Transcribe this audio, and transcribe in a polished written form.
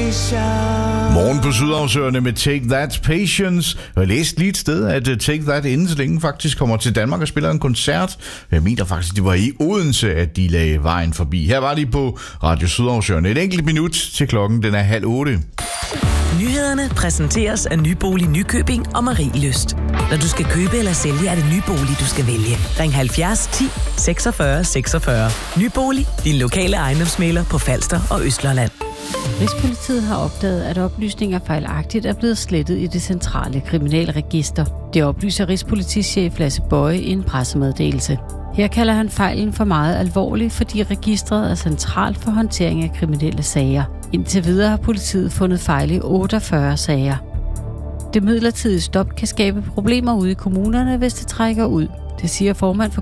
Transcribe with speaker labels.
Speaker 1: Morgen på Sydhavsøerne med Take That Patience. Jeg læste lige et sted, at Take That inden så længe faktisk kommer til Danmark og spiller en koncert. Jeg mener faktisk, det var i Odense, at de lagde vejen forbi. Her var de på Radio Sydhavsøerne. Et enkelt minut til klokken, den er 7:30.
Speaker 2: Nyhederne præsenteres af Nybolig Nykøbing og Marielyst. Når du skal købe eller sælge, er det Nybolig, du skal vælge. Ring 70 10 46 46. Nybolig, din lokale ejendomsmægler på Falster og Østlandet.
Speaker 3: Rigspolitiet har opdaget, at oplysninger fejlagtigt er blevet slettet i det centrale kriminalregister. Det oplyser Rigspolitichef Lasse Boye i en pressemeddelelse. Her kalder han fejlen for meget alvorlig, fordi registret er centralt for håndtering af kriminelle sager. Indtil videre har politiet fundet fejl i 48 sager. Det midlertidige stop kan skabe problemer ude i kommunerne, hvis det trækker ud. Det siger formand for